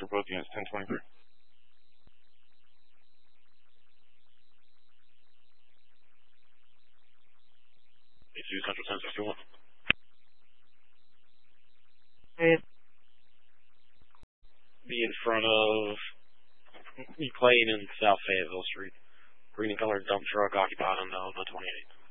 for both units, 1023. AC Central 1061. Hey. Be in front of McLean and South Fayetteville Street. Green and colored dump truck occupied on the 28.